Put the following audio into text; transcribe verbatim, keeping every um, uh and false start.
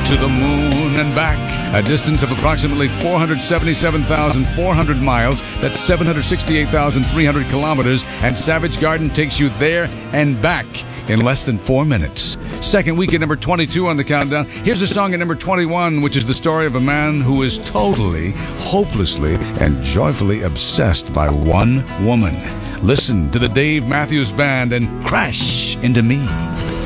to the moon and back, a distance of approximately four hundred seventy-seven thousand four hundred miles. That's seven hundred sixty-eight thousand three hundred kilometers, and Savage Garden takes you there and back in less than four minutes. Second week at number twenty-two on the countdown. Here's a song at number twenty-one, which is the story of a man who is totally, hopelessly, and joyfully obsessed by one woman. Listen to the Dave Matthews Band and Crash Into Me.